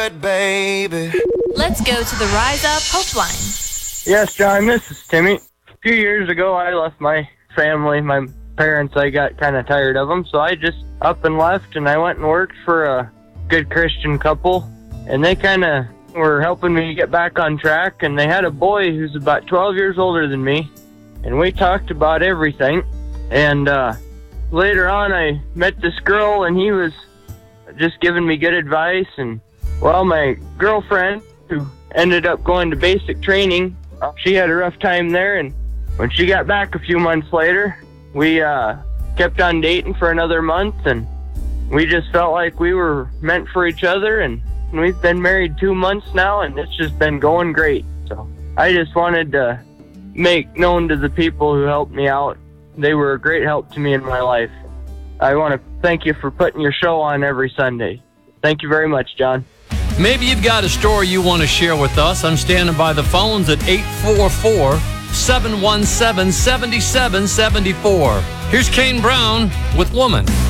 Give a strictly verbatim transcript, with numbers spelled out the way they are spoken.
good, baby. Let's go to the Rise Up Hope Line. Yes, John, this is Timmy. A few years ago, I left my family, my parents. I got kind of tired of them, so I just up and left, and I went and worked for a good Christian couple, and they kind of were helping me get back on track, and they had a boy who's about twelve years older than me, and we talked about everything, and uh, later on, I met this girl, and he was just giving me good advice, and, well, my girlfriend, who ended up going to basic training, she had a rough time there, and when she got back a few months later, we uh, kept on dating for another month, and we just felt like we were meant for each other, and we've been married two months now, and it's just been going great. So I just wanted to make known to the people who helped me out. They were a great help to me in my life. I want to thank you for putting your show on every Sunday. Thank you very much, John. Maybe you've got a story you want to share with us. I'm standing by the phones at eight four four, seven one seven, seven seven seven four. Here's Kane Brown with Woman.